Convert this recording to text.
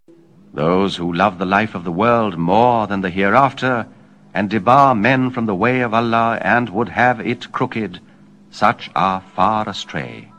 Those who love the life of the world more than the hereafter, and debar men from the way of Allah, and would have it crooked, such are far astray.